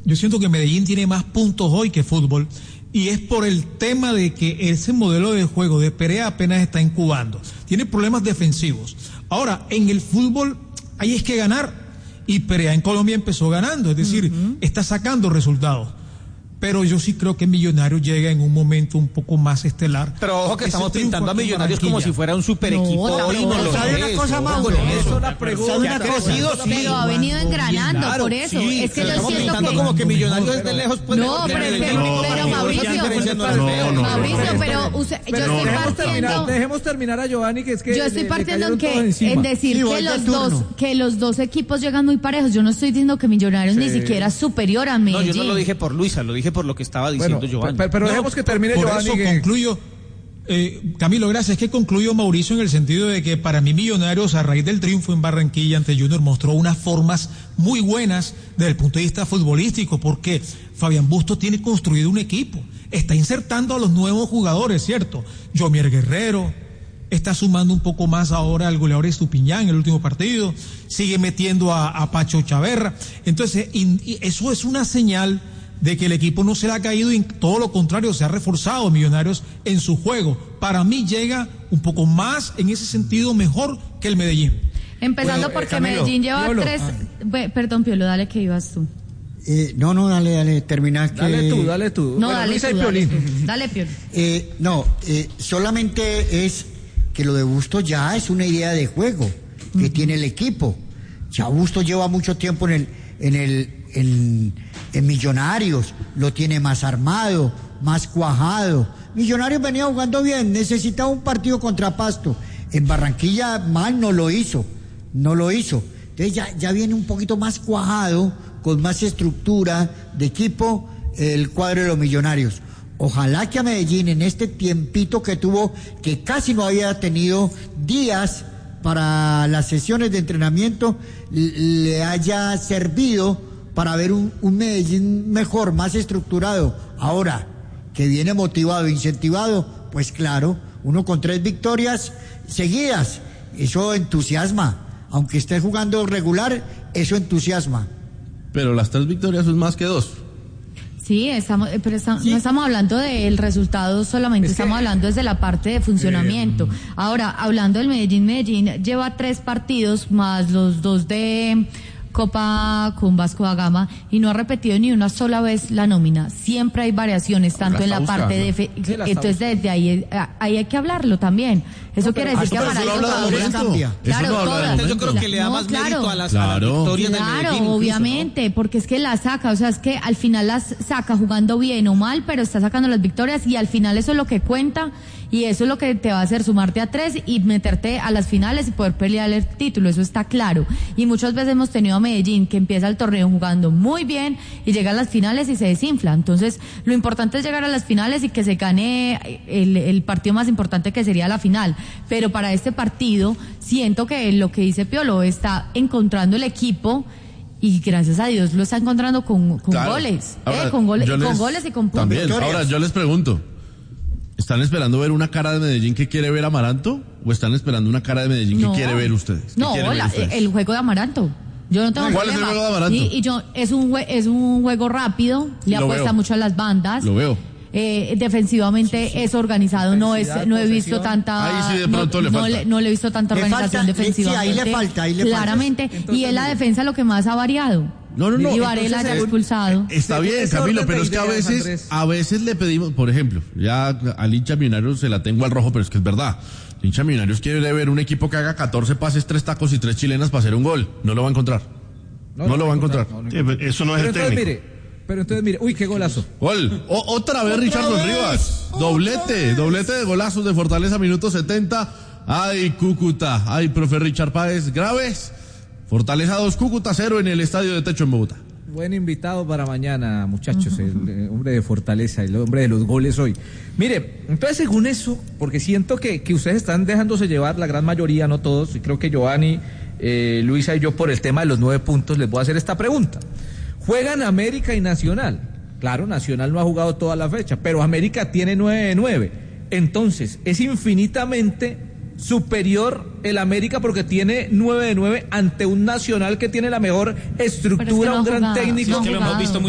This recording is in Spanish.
yo siento que Medellín tiene más puntos hoy que fútbol, y es por el tema de que ese modelo de juego de Perea apenas está incubando. Tiene problemas defensivos. Ahora, en el fútbol ahí es que ganar, y Perea en Colombia empezó ganando, es decir, está sacando resultados. Pero yo sí creo que Millonarios llega en un momento un poco más estelar. Pero ojo que estamos pintando a Millonarios como si fuera un super equipo. ¿Sabe una cosa, Mauro? Eso la pregunta. Pero ha venido engranando, claro, por eso. Sí, es que yo siento que... como que Millonarios es de lejos. Pues, no, pero Mauricio, pero yo estoy partiendo... Dejemos terminar a Giovanni, que es que... Yo estoy partiendo en decir que los dos equipos llegan muy parejos. Yo no estoy diciendo que Millonarios ni siquiera es superior a Medellín. No, yo no lo dije por Luisa, lo dije por lo que estaba diciendo Giovanni. Pero dejemos que termine Giovanni. Por eso concluyo, Camilo, gracias. Es que concluyo, Mauricio, en el sentido de que para mí Millonarios, a raíz del triunfo en Barranquilla ante Junior, mostró unas formas muy buenas desde el punto de vista futbolístico, porque Fabián Bustos tiene construido un equipo, está insertando a los nuevos jugadores, ¿cierto? Yomier Guerrero está sumando un poco más ahora al goleador Estupiñán en el último partido, sigue metiendo a Pacho Chaverra. Entonces, eso es una señal de que el equipo no se le ha caído, y todo lo contrario, se ha reforzado Millonarios en su juego. Para mí llega un poco más, en ese sentido, mejor que el Medellín. Empezando porque Camilo, Medellín lleva Piolo. Perdón, Piolo, dale que ibas tú. No, dale, termina. Dale tú. No, bueno, dale tú. Dale, Piolo. Solamente es que lo de Bustos ya es una idea de juego que tiene el equipo. Ya Bustos lleva mucho tiempo en Millonarios, lo tiene más armado, más cuajado. Millonarios venía jugando bien, necesitaba un partido contra Pasto. En Barranquilla mal no lo hizo. Entonces ya viene un poquito más cuajado, con más estructura de equipo, el cuadro de los Millonarios. Ojalá que a Medellín, en este tiempito que tuvo, que casi no había tenido días para las sesiones de entrenamiento, le haya servido para ver un Medellín mejor, más estructurado. Ahora, que viene motivado, incentivado, pues claro, uno con 3 victorias seguidas, eso entusiasma. Aunque esté jugando regular, eso entusiasma. Pero las 3 victorias son más que 2. Sí, no estamos hablando del resultado solamente, estamos hablando desde la parte de funcionamiento. Ahora, hablando del Medellín lleva 3 partidos más los 2 de Copa con Vasco da Gama, y no ha repetido ni una sola vez la nómina. Siempre hay variaciones, tanto en la parte de entonces desde ahí hay que hablarlo también. Eso quiere decir que Amaranto cambia. Claro, yo creo que le da más mérito a las victorias de Medellín. Claro, obviamente, ¿no? Porque es que las saca, o sea, es que al final las saca jugando bien o mal, pero está sacando las victorias, y al final eso es lo que cuenta, y eso es lo que te va a hacer sumarte a 3 y meterte a las finales y poder pelear el título, eso está claro. Y muchas veces hemos tenido a Medellín que empieza el torneo jugando muy bien y llega a las finales y se desinfla. Entonces, lo importante es llegar a las finales y que se gane el partido más importante, que sería la final. Pero para este partido, siento que lo que dice Piolo, está encontrando el equipo, y gracias a Dios lo está encontrando con goles. Ahora, con goles y con puntos. También. Ahora, yo les pregunto, ¿están esperando ver una cara de Medellín que quiere ver Amaranto, o están esperando una cara de Medellín que quiere ver ustedes? No, el juego de Amaranto. Yo no tengo ¿Cuál problema. es el juego de Amaranto? Es un juego rápido, le apuesta mucho a las bandas. Lo veo. Defensivamente es organizado, no he visto tanta, ahí sí de pronto le falta. No le he visto tanta organización defensiva. Sí, ahí le falta. Claramente, Entonces, y es la defensa lo que más ha variado. No. Y Varela ya expulsado. Está bien, Camilo, pero es que a veces le pedimos, por ejemplo, ya al hincha millonario se la tengo al rojo, pero es que es verdad. El hincha Millonarios quiere ver un equipo que haga 14 pases, 3 tacos y 3 chilenas para hacer un gol. No lo va a encontrar. No lo va a encontrar. Eso no es el técnico. Pero entonces mire, uy, qué golazo. Gol. Otra vez Richardson Rivas. Doblete de golazos de Fortaleza, minuto 70. Ay, Cúcuta. Ay, profe Richard Páez. Graves. Fortaleza 2, Cúcuta 0 en el estadio de Techo en Bogotá. Buen invitado para mañana, muchachos, el hombre de Fortaleza, el hombre de los goles hoy. Mire, entonces según eso, porque siento que ustedes están dejándose llevar, la gran mayoría, no todos, y creo que Giovanni, Luisa y yo, por el tema de los 9 puntos, les voy a hacer esta pregunta. Juegan América y Nacional. Claro, Nacional no ha jugado toda la fecha, pero América tiene 9 de 9. Entonces, es infinitamente superior el América porque tiene 9 de 9 ante un Nacional que tiene la mejor estructura, un gran técnico. Es que lo hemos visto muy